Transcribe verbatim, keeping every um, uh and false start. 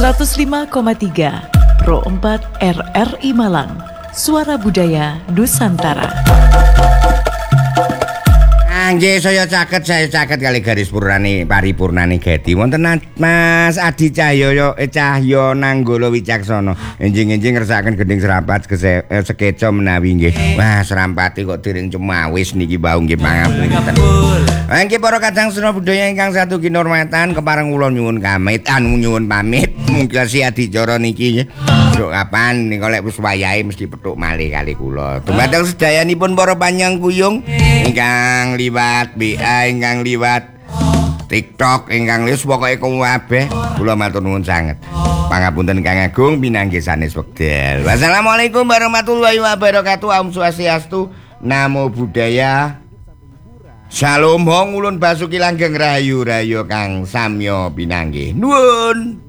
seratus lima koma tiga Pro empat R R I Malang, Suara Budaya Nusantara. Nggih saya caket saya caket kali garis purnani paripurnani Gedi wonten Mas Adi Cahyoyo eh Cahyo Nanggolo Wicaksana enjing-enjing ngersakaken gending serapat kese, eh, sekeca menawi nggih. Wah serampati kok dereng cemawis niki bau nggih pangapunten. Nggih para kadang sena budaya ingkang satu kinurmatan kepareng kula nyuwun pamit anu nyuwun pamit mungkin si adicara niki nggih. Sok kapan nika lek wis wayahe mesti petuk malih kali kula. Dumateng sedayanipun para panjang kuyung ingkang liwat B A ingkang liwat TikTok ingkang wis pokoke kabeh kula matur nuwun sanget. Pangapunten Kang Agung pinanggih sanes wekdal. Wassalamualaikum warahmatullahi wabarakatuh. Om Swastiastu. Namo Buddhaya. Shalom Hong ulun Basuki langgeng rahayu rahayu Kang Samyo pinanggih. Nuwun.